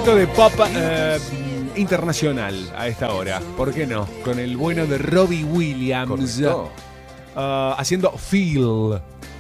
poquito de pop internacional a esta hora. ¿Por qué no? Con el bueno de Robbie Williams. Haciendo Feel.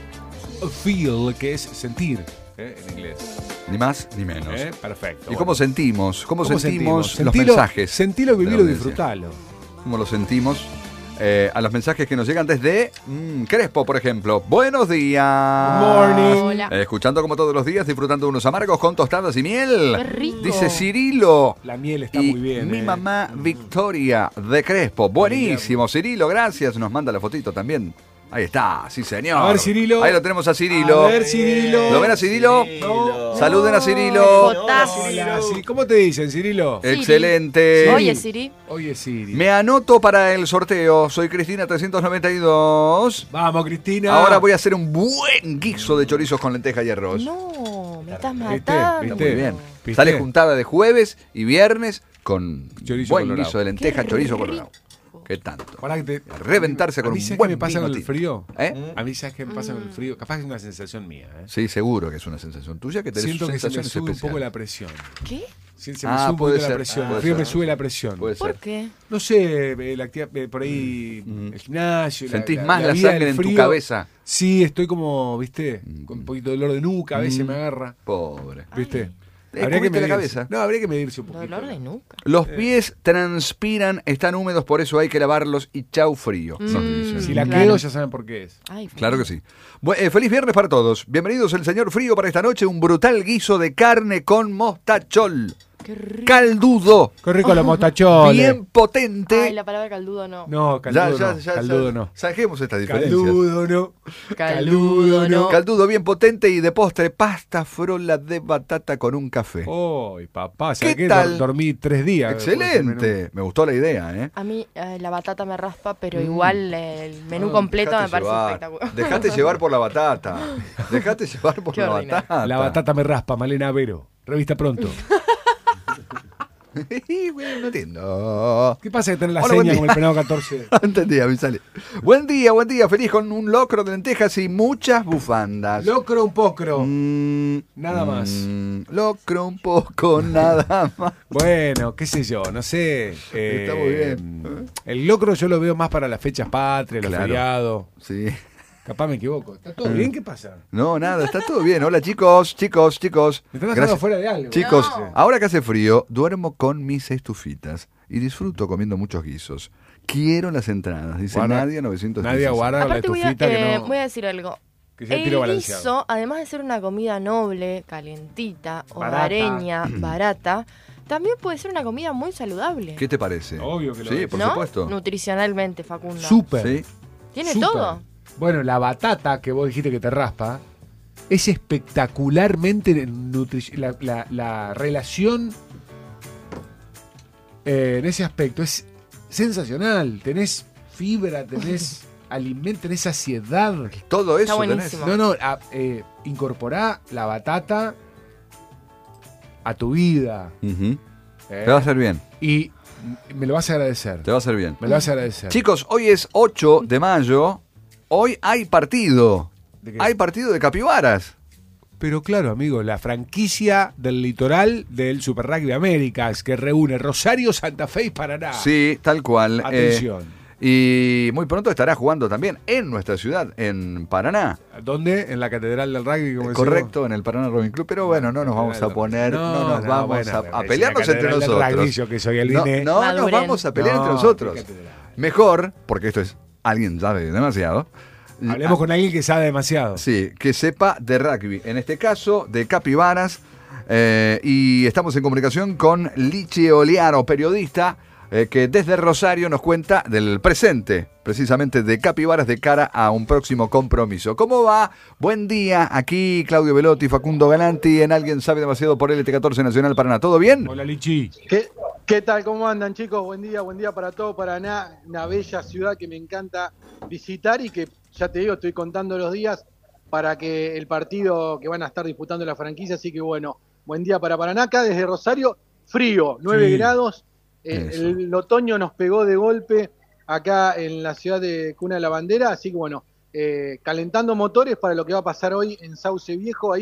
Feel, que es sentir en inglés. Ni más ni menos. Perfecto. ¿Y bueno, cómo sentimos? ¿Cómo sentimos los Sentilo, mensajes? Sentilo, vivilo, disfrutalo. ¿Cómo lo sentimos? A los mensajes que nos llegan desde Crespo, por ejemplo. Buenos días. Good morning. Hola. Escuchando como todos los días, disfrutando de unos amargos con tostadas y miel. ¡Qué rico! Dice Cirilo. La miel está Y muy bien. mi mamá Victoria de Crespo. Buenísimo, Cirilo, gracias. Nos manda la fotito también. Ahí está, sí señor. A ver, Cirilo. Ahí lo tenemos a Cirilo. A ver, Cirilo. ¿Lo ven a Cirilo? No. Saluden a Cirilo. Jotas. Hola, sí. ¿Cómo te dicen, Cirilo? Siri. Excelente. Oye, Siri. Oye, Siri. Me anoto para el sorteo. Soy Cristina 392. Vamos, Cristina. Ahora voy a hacer un buen guiso de chorizos con lenteja y arroz. No, me estás ¿Viste? matando. ¿Viste? Muy bien. ¿Viste? Sale juntada de jueves y viernes con Chorizo buen colorado. guiso de lenteja, Qué chorizo rico. colorado. ¿Qué tanto? Pará que te- Reventarse con a mí, un ¿sabes buen qué me pasa vino con el tinto. frío? ¿Eh? A mí, ¿sabes qué me pasa con el frío? Capaz que es una sensación mía. Sí, seguro que es una sensación tuya que tenés Siento que se me sensaciones sube un poco especiales. la presión. ¿Qué? Sí, se me Ah, sube un puede poquito la ser, presión. puede El frío me ser. sube la presión. Puede ¿Por ser. qué? No sé, la actividad, por ahí, el gimnasio. Sentís más la vida sangre del en tu frío. cabeza. Sí, estoy como, viste, con un poquito de dolor de nuca, a veces me agarra, Pobre. viste. Cubrite la medirse. cabeza. No, habría que medirse un poquito. Dolor de nuca. Los pies transpiran, están húmedos, por eso hay que lavarlos y chau frío. nos dicen. Si la Claro. quedo, ya saben por qué es. Ay, Claro que sí. Feliz viernes para todos. Bienvenidos el señor Frío para esta noche. Un brutal guiso de carne con mostachol. qué rico. Caldudo. Qué rico los mostacholes. Bien potente. Ay, la palabra caldudo no. No, caldudo no. Caldudo no. Saquemos estas diferencias. Caldudo no. Caldudo no. Caldudo bien potente y de postre pasta frola de batata con un café. Ay, papá, ¿sabes ¿Qué qué? tal? Dormí 3 días. Excelente. Me gustó la idea, ¿eh? A mí la batata me raspa, pero igual el menú completo Dejate me parece llevar. espectacular. Dejate llevar por la batata. Dejate llevar por Qué la ordinario. batata. La batata me raspa, Malena Avero. Revista pronto. Bueno, no entiendo. ¿Qué pasa que tenés la Hola, buen seña día. como el penado 14? No entendía, me sale. Buen día, feliz con un locro de lentejas y muchas bufandas. Locro un pocro. Nada más. Locro un poco, nada más. Bueno, qué sé yo, no sé. Está muy bien. El locro yo lo veo más para las fechas patrias, los Claro. feriados. Sí. Capaz me equivoco. ¿Está todo bien? ¿Qué pasa? No, nada, está todo bien. Hola, chicos. Me están haciendo fuera de algo. Chicos, No. ahora que hace frío, duermo con mis estufitas y disfruto comiendo muchos guisos. Quiero las entradas, dice Guarda. Nadia 916. Nadie aguarda la Aparte estufita que no. voy a decir algo. Que sea El tiro balanceado. guiso, además de ser una comida noble, calientita, Barata. hogareña, barata, también puede ser una comida muy saludable. ¿Qué te parece? Obvio que lo Sí, es. por ¿No? supuesto. Nutricionalmente, Facundo. Súper. Sí. Tiene Súper. todo. Bueno, la batata que vos dijiste que te raspa es espectacularmente la relación en ese aspecto es sensacional. Tenés fibra, tenés alimento, tenés saciedad. Todo eso buenísimo. No, incorporá la batata a tu vida. tenés. Ujú. ¿eh? Te va a hacer bien. Y me lo vas a agradecer. Te va a hacer bien. Me lo vas a agradecer. Chicos, hoy es 8 de mayo. Hoy hay partido. ¿De qué? Hay partido de capibaras. Pero claro, amigo, la franquicia del litoral del Super Rugby Américas que reúne Rosario, Santa Fe y Paraná. Sí, tal cual. Atención. Y muy pronto estará jugando también en nuestra ciudad, en Paraná. ¿Dónde? En la Catedral del Rugby, como decimos. Correcto, en el Paraná Rowing Club. Pero bueno, no nos vamos a poner, no nos vamos bueno, a es pelearnos la entre Catedral del nosotros. Rugby, yo que soy el No, INE. no nos Maduren. vamos a pelear entre No, nosotros. qué catedral. Mejor, porque esto es alguien sabe demasiado. Hablemos con alguien que sabe demasiado. Sí, que sepa de rugby. En este caso, de capibaras. Y estamos en comunicación con Lichi Oliaro, periodista, que desde Rosario nos cuenta del presente, precisamente de capibaras de cara a un próximo compromiso. ¿Cómo va? Buen día. Aquí Claudio Velotti, Facundo Galanti, en Alguien Sabe Demasiado por LT14 Nacional Paraná. ¿Todo bien? Hola, Lichi. ¿Qué tal? ¿Cómo andan, chicos? Buen día para todo Paraná, una bella ciudad que me encanta visitar y que, ya te digo, estoy contando los días para que el partido que van a estar disputando la franquicia, así que bueno, buen día para Paraná, acá desde Rosario, frío, 9 Sí. grados, Eso. el otoño nos pegó de golpe acá en la ciudad de Cuna de la Bandera, así que bueno, calentando motores para lo que va a pasar hoy en Sauce Viejo, ahí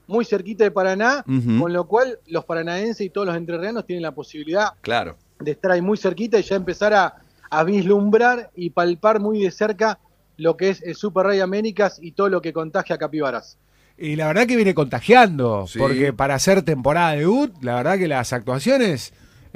muy cerquita de Paraná, Ujú. con lo cual los paranaenses y todos los entrerrianos tienen la posibilidad Claro. de estar ahí muy cerquita y ya empezar a vislumbrar y palpar muy de cerca lo que es el Super Rey Américas y todo lo que contagia a Capibaras. Y la verdad que viene contagiando, Sí. porque para hacer temporada de debut, la verdad que las actuaciones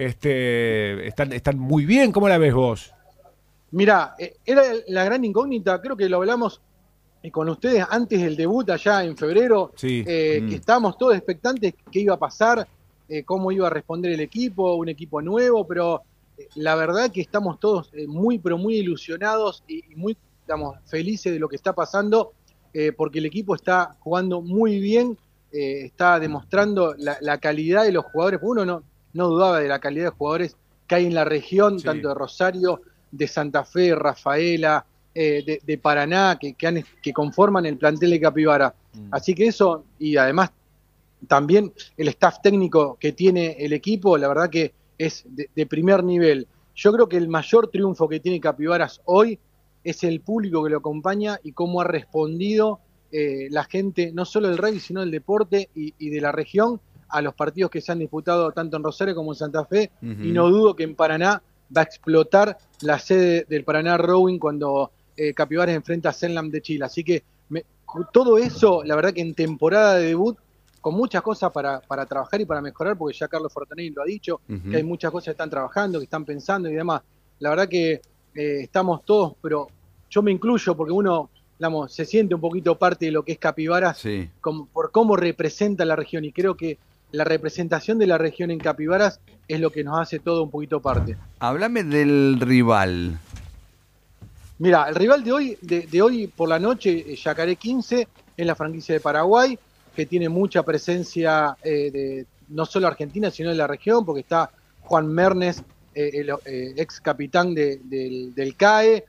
están muy bien. ¿Cómo la ves vos? Mira, era la gran incógnita, creo que lo hablamos con ustedes antes del debut allá en febrero, Sí. que estábamos todos expectantes qué iba a pasar, cómo iba a responder el equipo, un equipo nuevo, pero la verdad que estamos todos muy, pero muy ilusionados y muy, digamos, felices de lo que está pasando, porque el equipo está jugando muy bien, está demostrando la calidad de los jugadores. Uno no dudaba de la calidad de jugadores que hay en la región, Sí. tanto de Rosario, de Santa Fe, Rafaela, de Paraná, que conforman el plantel de Capibara. Así que eso, y además también el staff técnico que tiene el equipo, la verdad que es de primer nivel. Yo creo que el mayor triunfo que tiene Capibaras hoy es el público que lo acompaña y cómo ha respondido la gente, no solo del rugby, sino del deporte y de la región, a los partidos que se han disputado tanto en Rosario como en Santa Fe. Ujú. Y no dudo que en Paraná va a explotar la sede del Paraná Rowing cuando Capibaras enfrenta a Zenlam de Chile. Así que todo eso, la verdad que en temporada de debut, con muchas cosas para trabajar y para mejorar, porque ya Carlos Fortanelli lo ha dicho, Ujú. que hay muchas cosas que están trabajando, que están pensando y demás. La verdad que estamos todos, pero yo me incluyo porque uno, digamos, se siente un poquito parte de lo que es Capibaras Sí. por cómo representa la región, y creo que la representación de la región en Capibaras es lo que nos hace todo un poquito parte. Háblame del rival. Mira, el rival de hoy por la noche, Yacaré 15, es la franquicia de Paraguay, que tiene mucha presencia de no solo Argentina, sino de la región, porque está Juan Mernes, el ex capitán del CAE,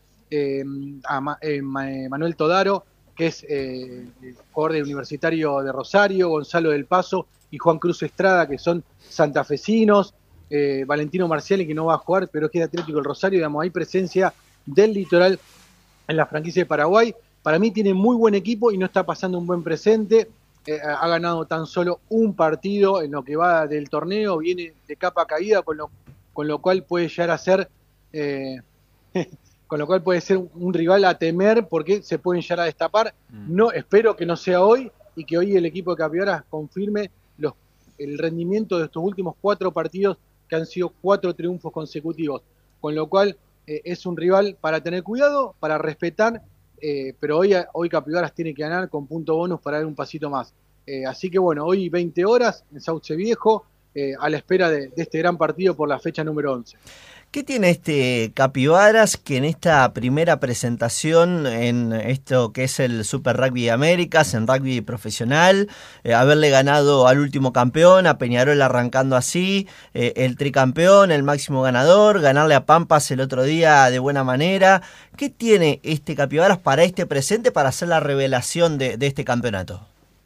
Manuel Todaro, que es jugador de Universitario de Rosario, Gonzalo del Paso y Juan Cruz Estrada, que son santafesinos, Valentino Marciali, que no va a jugar, pero es que es Atlético del Rosario, digamos, hay presencia del litoral en la franquicia de Paraguay. Para mí tiene muy buen equipo y no está pasando un buen presente. Ha ganado tan solo un partido en lo que va del torneo, viene de capa caída, con lo cual puede llegar a ser con lo cual puede ser un rival a temer, porque se pueden llegar a destapar. No, espero que no sea hoy y que hoy el equipo de Capibaras confirme el rendimiento de estos últimos 4 partidos, que han sido 4 triunfos consecutivos, con lo cual es un rival para tener cuidado, para respetar, pero hoy Capibaras tiene que ganar con punto bonus para dar un pasito más. Así que bueno, hoy 20 horas en Sauce Viejo, a la espera de este gran partido por la fecha número 11. ¿Qué tiene este Capibaras que en esta primera presentación en esto que es el Super Rugby Américas, en rugby profesional, haberle ganado al último campeón, a Peñarol arrancando así, el tricampeón, el máximo ganador, ganarle a Pampas el otro día de buena manera? ¿Qué tiene este Capibaras para este presente, para hacer la revelación de este campeonato?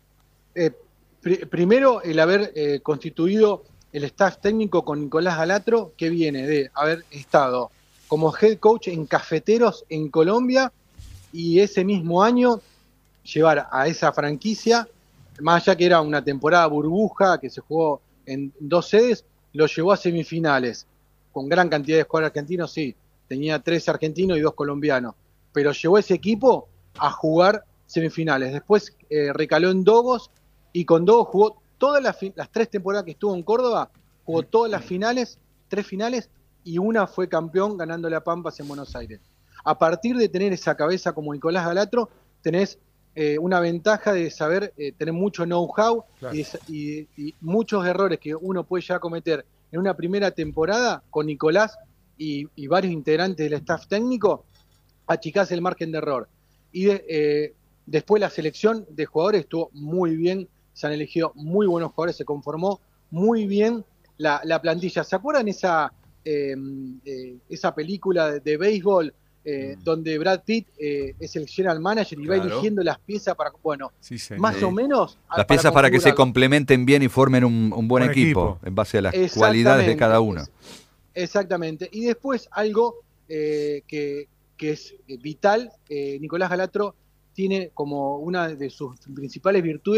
Primero, el haber constituido el staff técnico con Nicolás Galatro, que viene de haber estado como head coach en Cafeteros en Colombia, y ese mismo año llevar a esa franquicia, más allá que era una temporada burbuja que se jugó en 2 sedes, lo llevó a semifinales, con gran cantidad de jugadores argentinos, sí, tenía 3 argentinos y 2 colombianos, pero llevó ese equipo a jugar semifinales. Después recaló en Dogos, y con Dogos jugó todas las 3 temporadas que estuvo en Córdoba, jugó todas las finales, 3 finales, y una fue campeón ganándole a Pampas en Buenos Aires. A partir de tener esa cabeza como Nicolás Galatro, tenés una ventaja de saber, tener mucho know-how, claro, y muchos errores que uno puede ya cometer en una primera temporada con Nicolás y varios integrantes del staff técnico, achicás el margen de error. Y después la selección de jugadores estuvo muy bien, se han elegido muy buenos jugadores, se conformó muy bien la plantilla. ¿Se acuerdan esa película de béisbol donde Brad Pitt es el general manager y, claro, va eligiendo las piezas para, bueno, sí, más o menos... Las piezas para que se complementen bien y formen un buen equipo en base a las cualidades de cada uno. Exactamente. Y después algo que es vital, Nicolás Galatro tiene como una de sus principales virtudes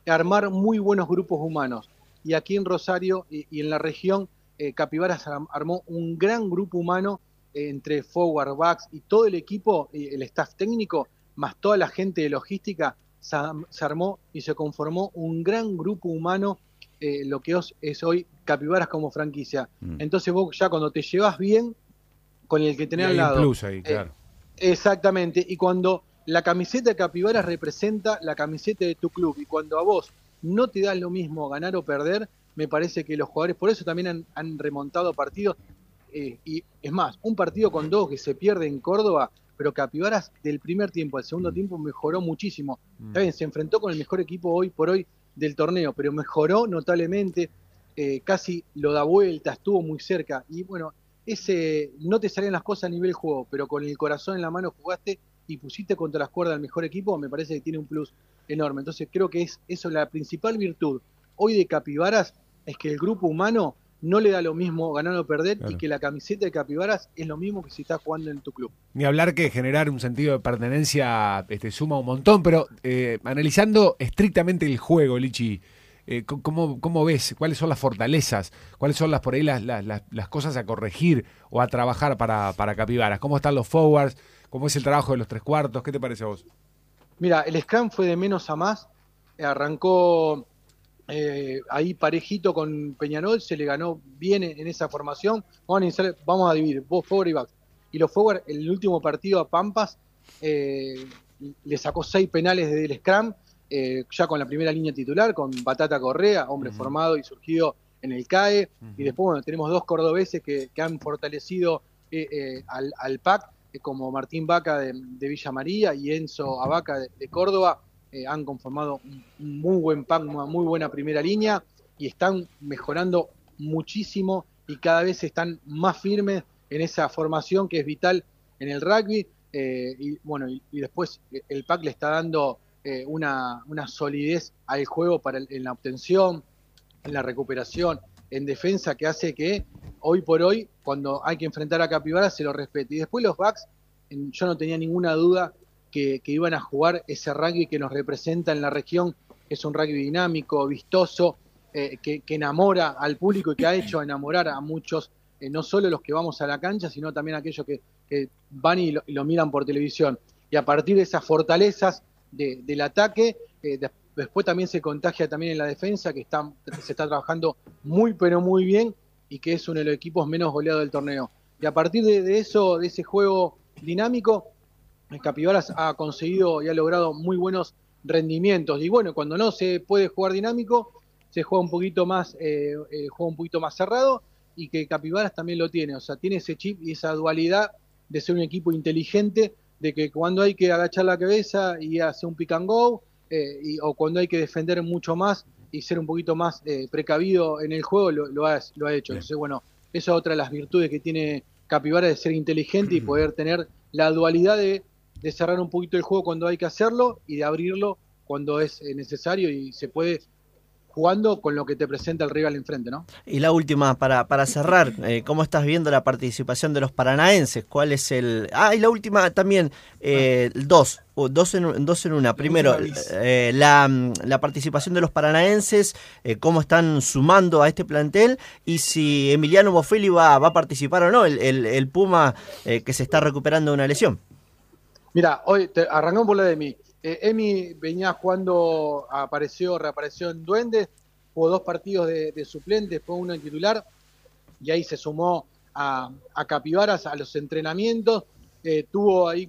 armar muy buenos grupos humanos. Y aquí en Rosario y en la región, Capibaras armó un gran grupo humano entre forward, backs y todo el equipo, el staff técnico, más toda la gente de logística, se armó y se conformó un gran grupo humano, lo que es hoy Capibaras como franquicia. Entonces vos ya cuando te llevas bien con el que tenés al lado. Un plus ahí, claro. Exactamente, y cuando la camiseta de Capibaras representa la camiseta de tu club, y cuando a vos no te da lo mismo ganar o perder, me parece que los jugadores, por eso también han remontado partidos, y es más, un partido con 2 que se pierde en Córdoba, pero Capibaras del primer tiempo al segundo tiempo mejoró muchísimo. Está bien, se enfrentó con el mejor equipo hoy por hoy del torneo, pero mejoró notablemente, casi lo da vuelta, estuvo muy cerca, y bueno, no te salían las cosas a nivel juego, pero con el corazón en la mano jugaste y pusiste contra las cuerdas al mejor equipo, me parece que tiene un plus enorme. Entonces creo que eso la principal virtud hoy de Capibaras, es que el grupo humano no le da lo mismo ganar o perder, claro, y que la camiseta de Capibaras es lo mismo que si estás jugando en tu club. Ni hablar que generar un sentido de pertenencia suma un montón, pero analizando estrictamente el juego, Lichi, ¿cómo ves? ¿Cuáles son las fortalezas? ¿Cuáles son por ahí las cosas a corregir o a trabajar para Capibaras? ¿Cómo están los forwards? ¿Cómo es el trabajo de los 3/4? ¿Qué te parece a vos? Mira, el scrum fue de menos a más. Arrancó ahí parejito con Peñarol, se le ganó bien en esa formación. Vamos a dividir, vos forward y back. Y los forward, el último partido a Pampas, le sacó 6 penales desde el scrum, ya con la primera línea titular, con Batata Correa, hombre formado y surgido en el CAE. Y después, bueno, tenemos 2 cordobeses que han fortalecido al PAC, como Martín Vaca de Villa María y Enzo Abaca de Córdoba. Han conformado un muy buen pack, una muy buena primera línea, y están mejorando muchísimo y cada vez están más firmes en esa formación que es vital en el rugby. Y bueno, y después el pack le está dando una solidez al juego en la obtención, en la recuperación, en defensa, que hace que hoy por hoy, cuando hay que enfrentar a Capibaras, se lo respete. Y después los backs, yo no tenía ninguna duda que iban a jugar ese rugby que nos representa en la región, que es un rugby dinámico, vistoso, que enamora al público y que ha hecho enamorar a muchos, no solo los que vamos a la cancha, sino también aquellos que van y lo miran por televisión. Y a partir de esas fortalezas del ataque, después también se contagia también en la defensa, que se está trabajando muy pero muy bien, y que es uno de los equipos menos goleados del torneo. Y a partir de eso, de ese juego dinámico, Capibaras ha conseguido y ha logrado muy buenos rendimientos. Y bueno, cuando no se puede jugar dinámico, se juega un poquito más, cerrado, y que Capibaras también lo tiene. O sea, tiene ese chip y esa dualidad de ser un equipo inteligente, de que cuando hay que agachar la cabeza y hacer un pick and go, o cuando hay que defender mucho más y ser un poquito más precavido en el juego, lo ha hecho. Bien. Entonces, bueno, esa es otra de las virtudes que tiene Capibaras, de ser inteligente y poder tener la dualidad de cerrar un poquito el juego cuando hay que hacerlo y de abrirlo cuando es necesario y se puede, jugando con lo que te presenta el rival enfrente, ¿no? Y la última, para cerrar, ¿cómo estás viendo la participación de los paranaenses? ¿Cuál es el...? Y la última también, dos en una. Primero, la participación de los paranaenses, cómo están sumando a este plantel, y si Emiliano Bofelli va a participar o no, el Puma que se está recuperando de una lesión. Mira, hoy arrancamos por la de Emi. Emi venía jugando, reapareció en Duendes, jugó 2 partidos de suplente, fue uno en titular, y ahí se sumó a Capibaras a los entrenamientos. Tuvo ahí,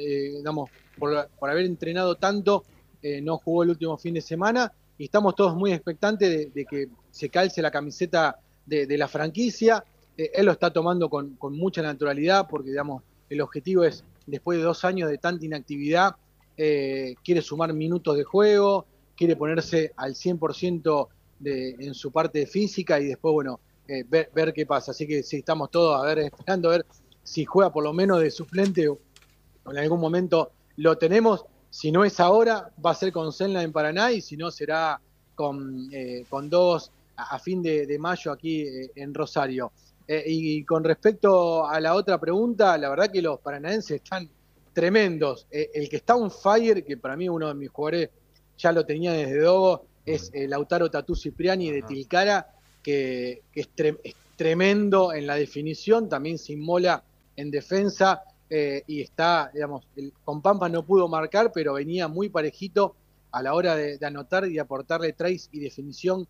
por haber entrenado tanto, no jugó el último fin de semana, y estamos todos muy expectantes de que se calce la camiseta de la franquicia. Él lo está tomando con mucha naturalidad, porque el objetivo es, después de 2 años de tanta inactividad, quiere sumar minutos de juego, quiere ponerse al 100% en su parte física, y después, bueno, ver qué pasa. Así que sí, estamos todos esperando a ver si juega por lo menos de suplente o en algún momento lo tenemos. Si no es ahora, va a ser con Senla en Paraná, y si no será con 2 a fin de mayo aquí en Rosario. Y con respecto a la otra pregunta, la verdad que los paranaenses están tremendos. El que está on fire, que para mí uno de mis jugadores ya lo tenía desde Dogo, es Lautaro Tatú Cipriani de Tilcara, que es tremendo en la definición, también se inmola en defensa, y está, digamos, con Pampa no pudo marcar, pero venía muy parejito a la hora de anotar y aportarle trace y definición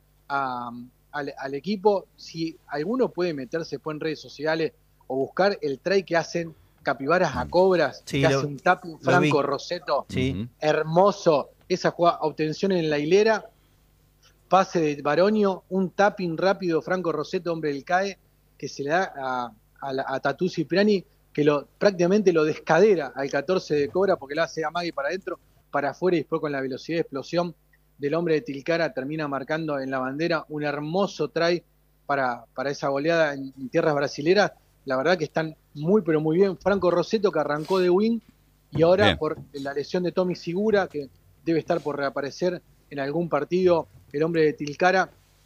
al equipo. Si alguno puede meterse después en redes sociales o buscar el try que hacen Capibaras a Cobras, sí, que hace un tapping Franco Roseto, sí, hermoso, esa jugada, obtención en la hilera, pase de Baronio, un tapping rápido Franco Roseto, hombre del CAE, que se le da a Tatú Cipriani, que prácticamente lo descadera al 14 de Cobra, porque lo hace a Magui para adentro, para afuera, y después con la velocidad de explosión del hombre de Tilcara termina marcando en la bandera un hermoso try para esa goleada en tierras brasileras. La verdad que están muy pero muy bien. Franco Roseto, que arrancó de wing, y ahora bien, por la lesión de Tommy Sigura, que debe estar por reaparecer en algún partido, el hombre de Tilcara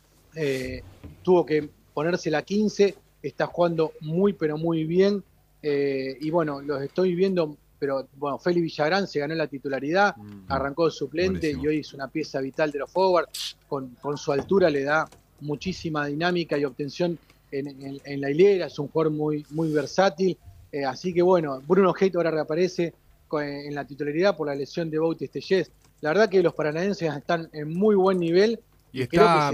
tuvo que ponerse la 15, está jugando muy pero muy bien, y bueno, los estoy viendo, pero bueno, Félix Villagrán se ganó la titularidad, arrancó de suplente. Buenísimo. Y hoy es una pieza vital de los forwards, con su altura le da muchísima dinámica y obtención en la hilera, es un jugador muy, muy versátil, así que bueno, Bruno Heito ahora reaparece en la titularidad por la lesión de Bauti Estellés. La verdad que los paranaenses están en muy buen nivel. Y está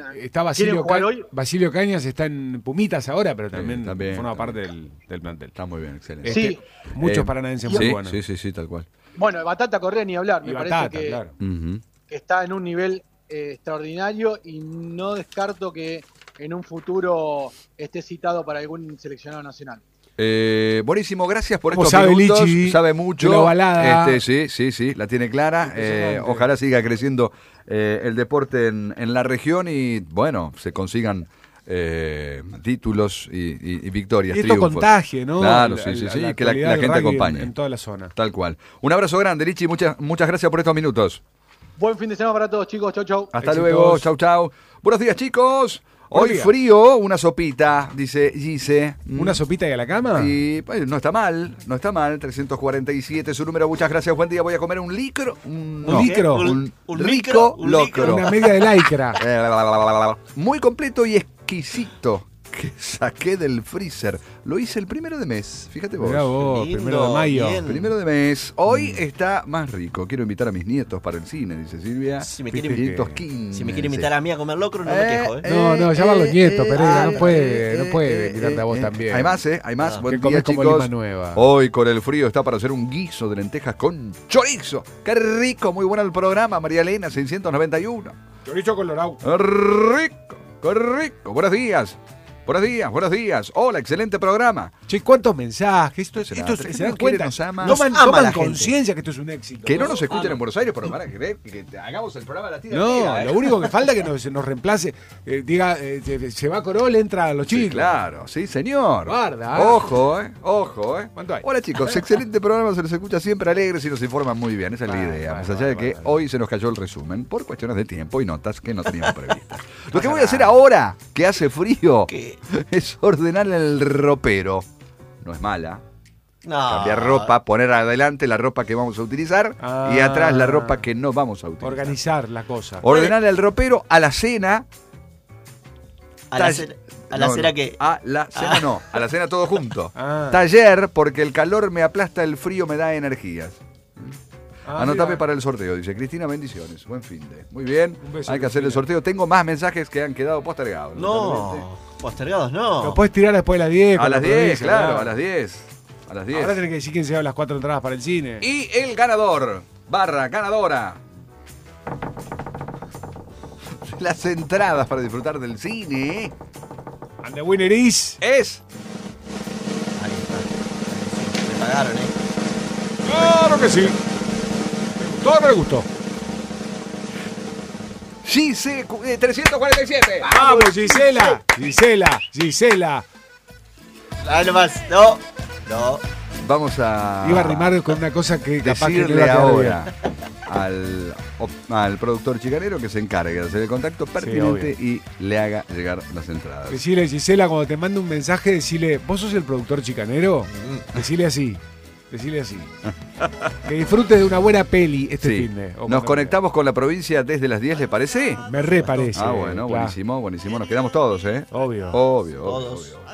Basilio Cañas, está en Pumitas ahora, pero también forma parte del plantel. Está muy bien, excelente. Sí. Muchos paranaenses muy buenos. Sí, tal cual. Bueno, Batata Correa ni hablar, me parece que, claro, que está en un nivel extraordinario, y no descarto que en un futuro esté citado para algún seleccionado nacional. Buenísimo, gracias por estos sabe minutos. Lichi, sabe mucho. la balada. Sí, la tiene clara. Ojalá siga creciendo el deporte en la región y bueno, se consigan títulos y victorias. Y esto triunfos. Contagie, ¿no? Claro, sí, que la gente acompañe. En toda la zona. Tal cual. Un abrazo grande, Lichi, muchas gracias por estos minutos. Buen fin de semana para todos, chicos. Chau. Hasta luego, chau. Buenos días, chicos. Hoy frío, una sopita, dice Gise. ¿Una sopita y a la cama? Y pues, no está mal, 347 su número, muchas gracias, buen día, voy a comer un licro. Un rico locro. Una media de lycra. Muy completo y exquisito, que saqué del freezer. Lo hice el 1 de mes, fíjate vos. Mirá vos, 1 de mayo. Bien. 1 de mes. Hoy está más rico. Quiero invitar a mis nietos para el cine, dice Silvia. Si me quiere invitar a mí a comer locro, no me quejo. No, llaman los nietos, Pereira. No puede invitarte a vos también. Hay más. Buen que día, como chicos. Lima Nueva. Hoy con el frío está para hacer un guiso de lentejas con chorizo. Qué rico, muy bueno el programa. María Elena, 691. Chorizo colorado. Rico. Buenos días. Hola, excelente programa. Che, ¿cuántos mensajes? Esto ¿Se dan cuenta? Toman conciencia que esto es un éxito. Que no nos escuchen en Buenos Aires, pero van a querer que hagamos el programa la tira. No, lo único que falta es que nos reemplace. Diga, se va Corol, entra a los chicos. Sí, claro, sí, señor. Guarda. Ojo. ¿Cuánto hay? Hola, chicos, excelente programa, se los escucha siempre alegres y nos informan muy bien. Esa es la idea. Más allá de que hoy se nos cayó el resumen por cuestiones de tiempo y notas que no teníamos previstas. Lo que voy a hacer ahora, que hace frío, es ordenar el ropero. No es mala. No. Cambiar ropa, poner adelante la ropa que vamos a utilizar y atrás la ropa que no vamos a utilizar. Organizar la cosa. Ordenar el ropero a la cena. A la cena que... A la cena no, a la cena todo junto. Taller, porque el calor me aplasta, el frío me da energías. Anotame mira. para el sorteo, dice Cristina, bendiciones. Buen fin de. Muy bien, Un beso, hay que hacer el sorteo. Tengo más mensajes que han quedado postergados. No, postergados no. Lo puedes tirar después de las 10. A las 10, claro, a las 10. Ahora tenés que decir quién se lleva las 4 entradas para el cine. Y el ganador, ganadora. Las entradas para disfrutar del cine. And the winner is... Es... Ahí está. Me pagaron, Claro que sí. Todo me gustó. Gise 347. Vamos, Gisela. Ah, no más. No. Vamos a... Iba a rimar con una cosa que capaz que no decirle iba a quedar ahora al productor chicanero que se encargue de hacer el contacto pertinente y le haga llegar las entradas. Decile, Gisela, cuando te mande un mensaje, decile, ¿vos sos el productor chicanero? Decile así. Decile así. Que disfrutes de una buena peli este Sí. fin de. Nos conectamos con la provincia desde las 10, ¿le parece? Me re parece. Ah, bueno, claro. buenísimo, buenísimo. Nos quedamos todos, ¿eh? Obvio. Obvio, Todos. obvio.